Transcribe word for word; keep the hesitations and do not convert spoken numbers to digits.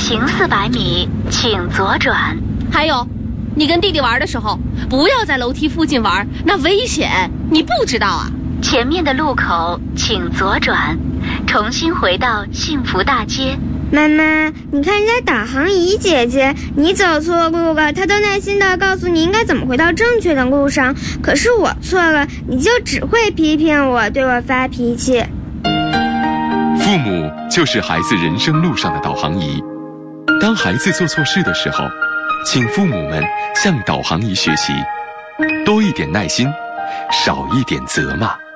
行四百米，请左转。 还有，你跟弟弟玩的时候，不要在楼梯附近玩，那危险，你不知道啊？ 前面的路口请左转，重新回到幸福大街。 妈妈，你看人家导航仪姐姐，你走错路了，她都耐心地告诉你应该怎么回到正确的路上。可是我错了，你就只会批评我，对我发脾气。 父母就是孩子人生路上的导航仪。当孩子做错事的时候，请父母们向导航仪学习，多一点耐心，少一点责骂。